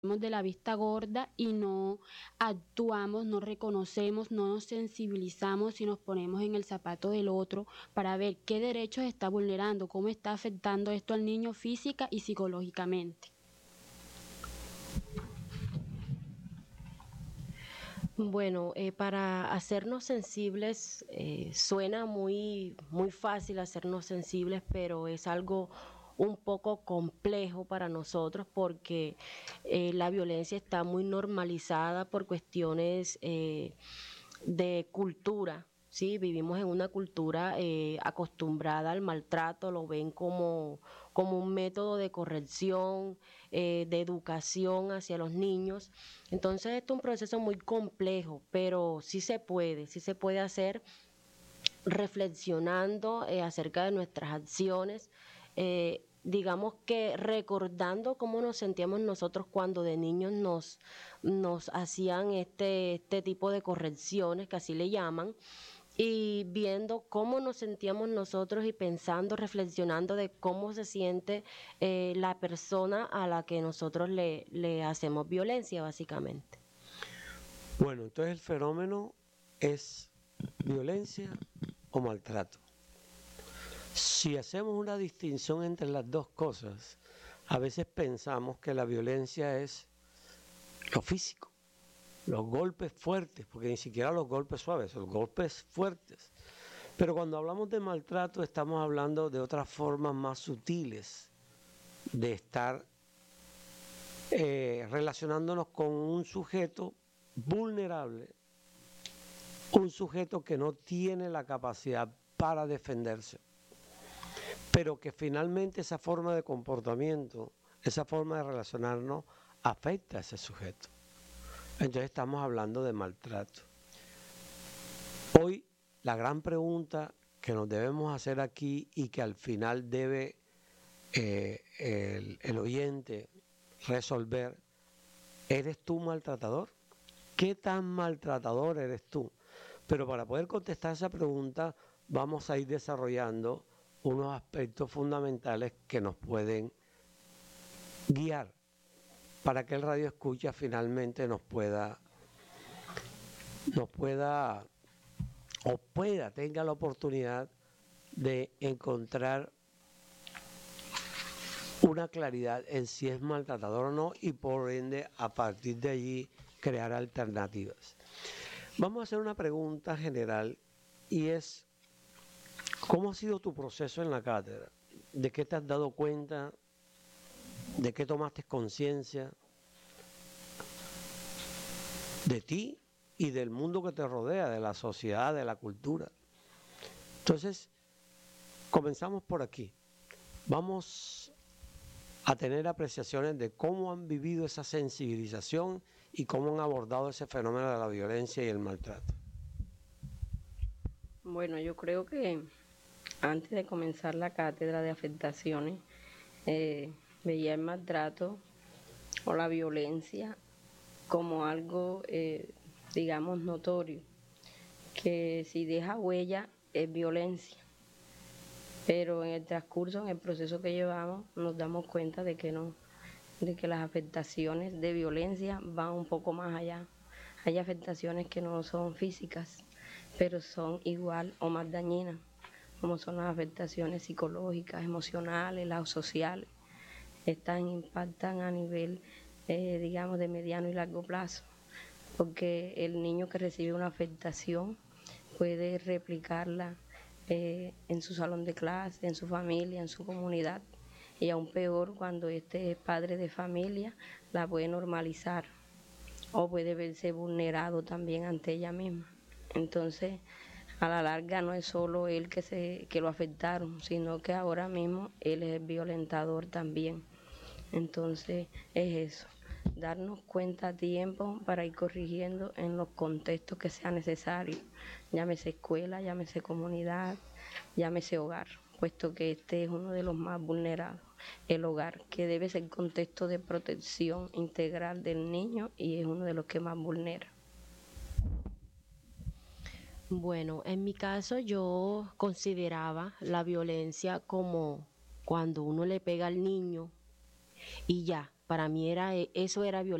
de la vista gorda y no actuamos, no reconocemos, no nos sensibilizamos y nos ponemos en el zapato del otro para ver qué derechos está vulnerando, cómo está afectando esto al niño física y psicológicamente. Bueno, para hacernos sensibles, suena muy fácil hacernos sensibles, pero es algo un poco complejo para nosotros porque la violencia está muy normalizada por cuestiones de cultura. Sí, vivimos en una cultura acostumbrada al maltrato, lo ven como un método de corrección, de educación hacia los niños. Entonces, esto es un proceso muy complejo, pero sí se puede hacer reflexionando acerca de nuestras acciones, digamos que recordando cómo nos sentíamos nosotros cuando de niños nos hacían este tipo de correcciones, que así le llaman, y viendo cómo nos sentíamos nosotros y pensando, reflexionando de cómo se siente la persona a la que nosotros le hacemos violencia, básicamente. Bueno, entonces el fenómeno es violencia o maltrato. Si hacemos una distinción entre las dos cosas, a veces pensamos que la violencia es lo físico, los golpes fuertes, porque ni siquiera los golpes suaves, los golpes fuertes. Pero cuando hablamos de maltrato estamos hablando de otras formas más sutiles de estar relacionándonos con un sujeto vulnerable, un sujeto que no tiene la capacidad para defenderse, pero que finalmente esa forma de comportamiento, esa forma de relacionarnos, afecta a ese sujeto. Entonces estamos hablando de maltrato. Hoy la gran pregunta que nos debemos hacer aquí y que al final debe el oyente resolver, ¿eres tú maltratador? ¿Qué tan maltratador eres tú? Pero para poder contestar esa pregunta vamos a ir desarrollando unos aspectos fundamentales que nos pueden guiar para que el radio escucha finalmente nos pueda tenga la oportunidad de encontrar una claridad en si es maltratador o no y por ende a partir de allí crear alternativas. Vamos a hacer una pregunta general y es, ¿cómo ha sido tu proceso en la cátedra? ¿De qué te has dado cuenta? ¿De qué tomaste conciencia? De ti y del mundo que te rodea, de la sociedad, de la cultura. Entonces, comenzamos por aquí. Vamos a tener apreciaciones de cómo han vivido esa sensibilización y cómo han abordado ese fenómeno de la violencia y el maltrato. Bueno, yo creo que antes de comenzar la cátedra de afectaciones, veía el maltrato o la violencia como algo, digamos, notorio, que si deja huella es violencia. Pero en el transcurso, en el proceso que llevamos, nos damos cuenta de que no, de que las afectaciones de violencia van un poco más allá. Hay afectaciones que no son físicas, pero son igual o más dañinas, como son las afectaciones psicológicas, emocionales, las sociales. Estas impactan a nivel, digamos, de mediano y largo plazo, porque el niño que recibe una afectación puede replicarla en su salón de clase, en su familia, en su comunidad, y aún peor cuando este padre de familia la puede normalizar o puede verse vulnerado también ante ella misma. Entonces, a la larga no es solo él que lo afectaron, sino que ahora mismo él es el violentador también. Entonces, es eso, darnos cuenta a tiempo para ir corrigiendo en los contextos que sea necesario, llámese escuela, llámese comunidad, llámese hogar, puesto que este es uno de los más vulnerados, el hogar, que debe ser contexto de protección integral del niño y es uno de los que más vulnera. Bueno, en mi caso yo consideraba la violencia como cuando uno le pega al niño y ya, para mí eso era violencia.